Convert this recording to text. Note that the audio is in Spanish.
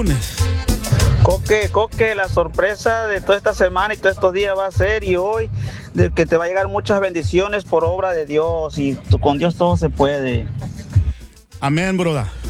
Coque, la sorpresa de toda esta semana y todos estos días va a ser y hoy de que te va a llegar muchas bendiciones por obra de Dios y con Dios todo se puede. Amén, broda.